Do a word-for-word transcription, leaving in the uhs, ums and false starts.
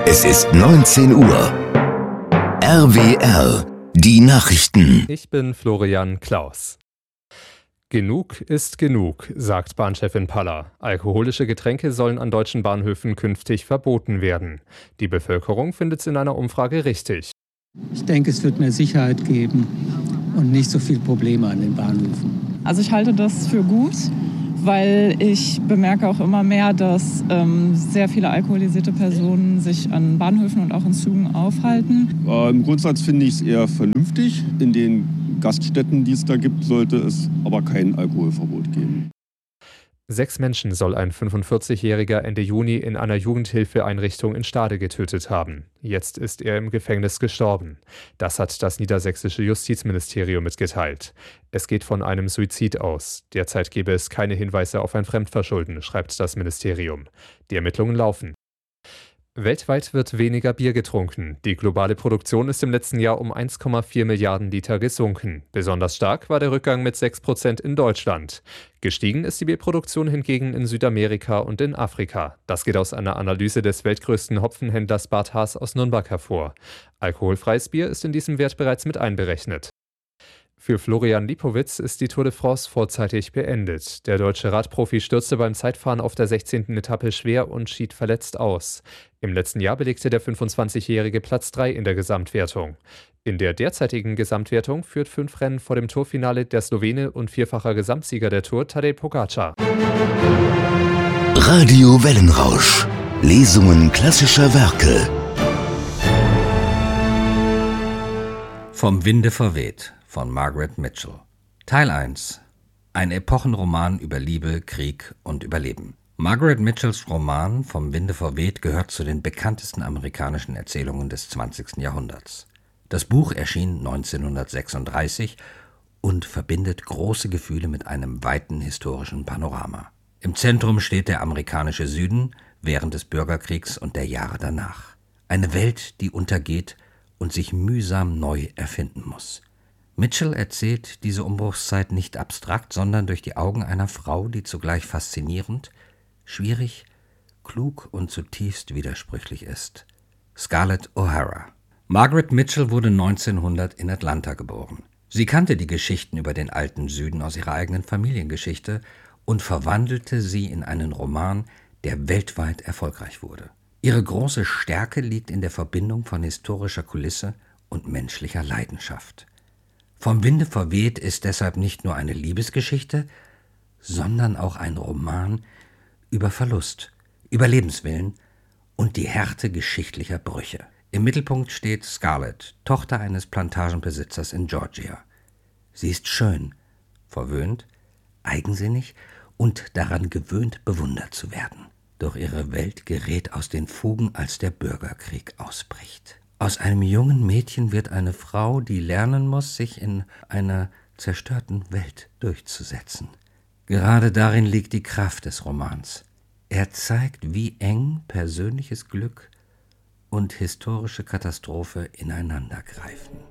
Es ist neunzehn Uhr. R W R, die Nachrichten. Ich bin Florian Klaus. Genug ist genug, sagt Bahnchefin Paller. Alkoholische Getränke sollen an deutschen Bahnhöfen künftig verboten werden. Die Bevölkerung findet es in einer Umfrage richtig. Ich denke, es wird mehr Sicherheit geben und nicht so viele Probleme an den Bahnhöfen. Also ich halte das für gut, weil ich bemerke auch immer mehr, dass ähm, sehr viele alkoholisierte Personen sich an Bahnhöfen und auch in Zügen aufhalten. Äh, Im Grundsatz finde ich es eher vernünftig. In den Gaststätten, die es da gibt, sollte es aber kein Alkoholverbot geben. Sechs Menschen soll ein fünfundvierzigjähriger Ende Juni in einer Jugendhilfeeinrichtung in Stade getötet haben. Jetzt ist er im Gefängnis gestorben. Das hat das niedersächsische Justizministerium mitgeteilt. Es geht von einem Suizid aus. Derzeit gebe es keine Hinweise auf ein Fremdverschulden, schreibt das Ministerium. Die Ermittlungen laufen. Weltweit wird weniger Bier getrunken. Die globale Produktion ist im letzten Jahr um eins Komma vier Milliarden Liter gesunken. Besonders stark war der Rückgang mit sechs Prozent in Deutschland. Gestiegen ist die Bierproduktion hingegen in Südamerika und in Afrika. Das geht aus einer Analyse des weltgrößten Hopfenhändlers Bart Haas aus Nürnberg hervor. Alkoholfreies Bier ist in diesem Wert bereits mit einberechnet. Für Florian Lipowitz ist die Tour de France vorzeitig beendet. Der deutsche Radprofi stürzte beim Zeitfahren auf der sechzehnten Etappe schwer und schied verletzt aus. Im letzten Jahr belegte der fünfundzwanzigjährige Platz drei in der Gesamtwertung. In der derzeitigen Gesamtwertung führt fünf Rennen vor dem Tourfinale der Slowene und vierfacher Gesamtsieger der Tour Tadej Pogačar. Radio Wellenrausch. Lesungen klassischer Werke. Vom Winde verweht von Margaret Mitchell. Teil eins. Ein Epochenroman über Liebe, Krieg und Überleben. Margaret Mitchells Roman Vom Winde verweht gehört zu den bekanntesten amerikanischen Erzählungen des zwanzigsten Jahrhunderts. Das Buch erschien neunzehnhundertsechsunddreißig und verbindet große Gefühle mit einem weiten historischen Panorama. Im Zentrum steht der amerikanische Süden während des Bürgerkriegs und der Jahre danach. Eine Welt, die untergeht und sich mühsam neu erfinden muss. Mitchell erzählt diese Umbruchszeit nicht abstrakt, sondern durch die Augen einer Frau, die zugleich faszinierend, schwierig, klug und zutiefst widersprüchlich ist. Scarlett O'Hara. Margaret Mitchell wurde neunzehnhundert in Atlanta geboren. Sie kannte die Geschichten über den alten Süden aus ihrer eigenen Familiengeschichte und verwandelte sie in einen Roman, der weltweit erfolgreich wurde. Ihre große Stärke liegt in der Verbindung von historischer Kulisse und menschlicher Leidenschaft. Vom Winde verweht ist deshalb nicht nur eine Liebesgeschichte, sondern auch ein Roman über Verlust, über Lebenswillen und die Härte geschichtlicher Brüche. Im Mittelpunkt steht Scarlett, Tochter eines Plantagenbesitzers in Georgia. Sie ist schön, verwöhnt, eigensinnig und daran gewöhnt, bewundert zu werden. Doch ihre Welt gerät aus den Fugen, als der Bürgerkrieg ausbricht. Aus einem jungen Mädchen wird eine Frau, die lernen muss, sich in einer zerstörten Welt durchzusetzen. Gerade darin liegt die Kraft des Romans. Er zeigt, wie eng persönliches Glück und historische Katastrophe ineinandergreifen.